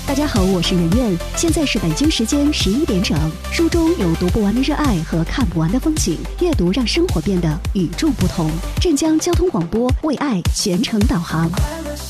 大家好，我是圆圆，现在是北京时间11点整。书中有读不完的热爱和看不完的风景，阅读让生活变得与众不同。镇江交通广播为爱全程导航。